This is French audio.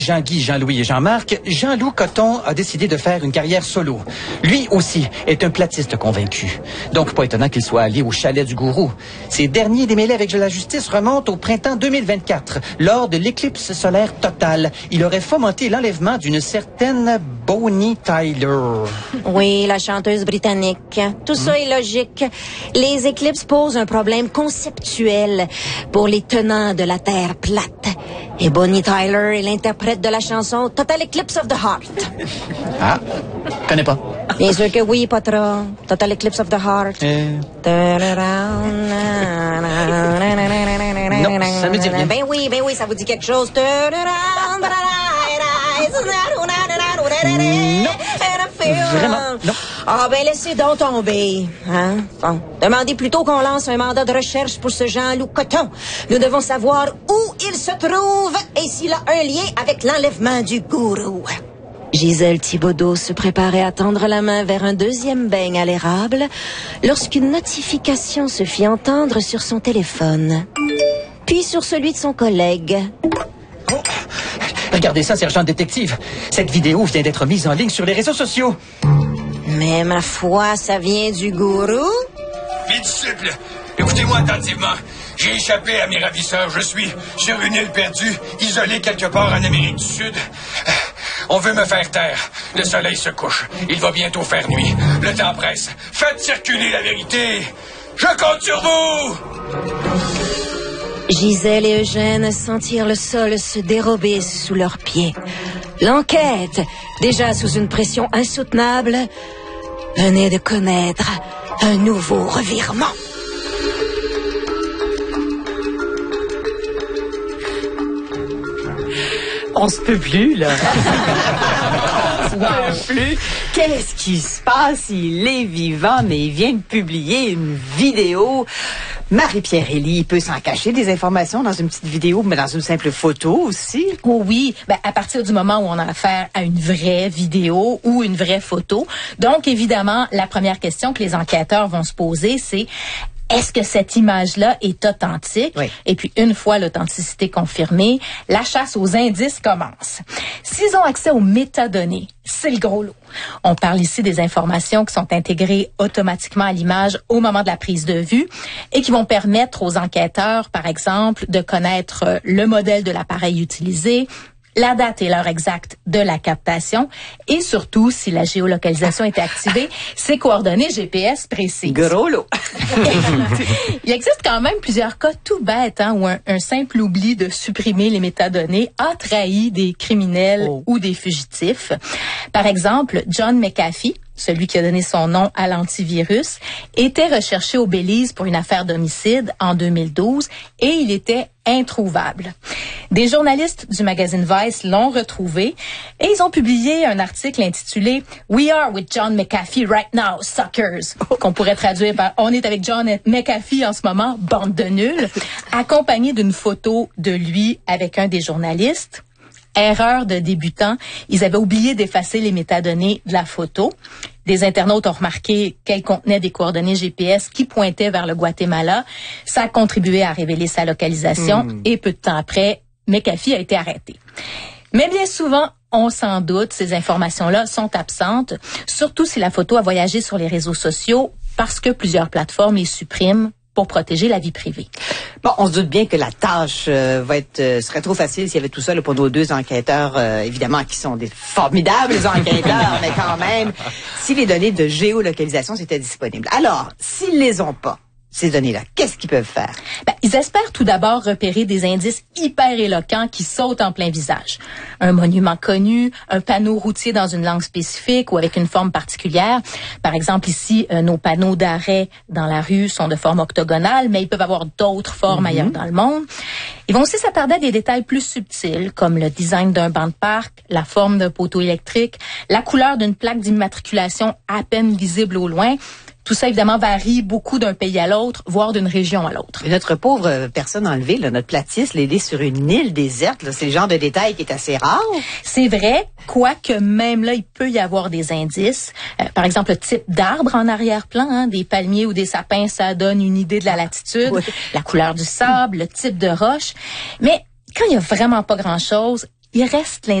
Jean-Guy, Jean-Louis et Jean-Marc, Jean-Loup Coton a décidé de faire une carrière solo. Lui aussi est un platiste convaincu. Donc, pas étonnant qu'il soit allé au chalet du gourou. Ces derniers démêlés avec la justice remontent au printemps 2024. Lors de l'éclipse solaire totale, il aurait fomenté l'enlèvement d'une certaine Bonnie Tyler. Oui, la chanteuse britannique. Tout ça est logique. Les éclipses posent un problème conceptuel pour les tenants de la Terre plate. Et Bonnie Tyler est l'interprète de la chanson Total Eclipse of the Heart. Ah, connais pas. Bien sûr que oui, patron. Total Eclipse of the Heart. Non, ça me dit rien. Ben oui, ça vous dit quelque chose. Vraiment, non. Ah, ben laissez donc tomber. Hein? Bon. Demandez plutôt qu'on lance un mandat de recherche pour ce Jean-Loup Coton. Nous devons savoir où il se trouve et s'il a un lien avec l'enlèvement du gourou. Gisèle Thibodeau se préparait à tendre la main vers un deuxième beigne à l'érable lorsqu'une notification se fit entendre sur son téléphone. Puis sur celui de son collègue. Oh, regardez ça, sergent détective. Cette vidéo vient d'être mise en ligne sur les réseaux sociaux. Mais ma foi, ça vient du gourou? Vite, disciple, écoutez-moi attentivement. J'ai échappé à mes ravisseurs. Je suis sur une île perdue, isolée quelque part en Amérique du Sud. On veut me faire taire. Le soleil se couche. Il va bientôt faire nuit. Le temps presse. Faites circuler la vérité. Je compte sur vous! Gisèle et Eugène sentirent le sol se dérober sous leurs pieds. L'enquête, déjà sous une pression insoutenable, venait de connaître un nouveau revirement. On se peut plus, là. On se peut plus. Qu'est-ce qui se passe? Il est vivant, mais il vient de publier une vidéo. Marie-Pierre Elie peut s'en cacher des informations dans une petite vidéo, mais dans une simple photo aussi. Oh oui, à partir du moment où on a affaire à une vraie vidéo ou une vraie photo. Donc, évidemment, la première question que les enquêteurs vont se poser, c'est: est-ce que cette image-là est authentique? Oui. Et puis, une fois l'authenticité confirmée, la chasse aux indices commence. S'ils ont accès aux métadonnées, c'est le gros lot. On parle ici des informations qui sont intégrées automatiquement à l'image au moment de la prise de vue et qui vont permettre aux enquêteurs, par exemple, de connaître le modèle de l'appareil utilisé, la date et l'heure exacte de la captation et surtout, si la géolocalisation était activée, ses coordonnées GPS précises. Gros lot. Il existe quand même plusieurs cas tout bêtes où un simple oubli de supprimer les métadonnées a trahi des criminels ou des fugitifs. Par exemple, John McAfee, celui qui a donné son nom à l'antivirus, était recherché au Belize pour une affaire d'homicide en 2012 et il était introuvable. Des journalistes du magazine Vice l'ont retrouvé et ils ont publié un article intitulé « We are with John McAfee right now, suckers », qu'on pourrait traduire par « On est avec John McAfee en ce moment, bande de nuls », accompagné d'une photo de lui avec un des journalistes. Erreur de débutant, ils avaient oublié d'effacer les métadonnées de la photo. Des internautes ont remarqué qu'elle contenait des coordonnées GPS qui pointaient vers le Guatemala. Ça a contribué à révéler sa localisation et peu de temps après, McAfee a été arrêté. Mais bien souvent, on s'en doute, ces informations-là sont absentes, surtout si la photo a voyagé sur les réseaux sociaux parce que plusieurs plateformes les suppriment pour protéger la vie privée. Bon, on se doute bien que la tâche serait trop facile s'il y avait tout ça là, pour nos deux enquêteurs, évidemment, qui sont des formidables enquêteurs, mais quand même, si les données de géolocalisation étaient disponibles. Alors, s'ils les ont pas, ces données-là, qu'est-ce qu'ils peuvent faire? Ils espèrent tout d'abord repérer des indices hyper éloquents qui sautent en plein visage. Un monument connu, un panneau routier dans une langue spécifique ou avec une forme particulière. Par exemple, ici, nos panneaux d'arrêt dans la rue sont de forme octogonale, mais ils peuvent avoir d'autres formes ailleurs dans le monde. Ils vont aussi s'attarder à des détails plus subtils, comme le design d'un banc de parc, la forme d'un poteau électrique, la couleur d'une plaque d'immatriculation à peine visible au loin. Tout ça, évidemment, varie beaucoup d'un pays à l'autre, voire d'une région à l'autre. Et notre pauvre personne enlevée, là, notre platiste, il est sur une île déserte. Là, c'est le genre de détail qui est assez rare. C'est vrai, quoique même là, il peut y avoir des indices. Par exemple, le type d'arbre en arrière-plan, des palmiers ou des sapins, ça donne une idée de la latitude. Oui. La couleur du sable, le type de roche. Mais quand il y a vraiment pas grand-chose, il reste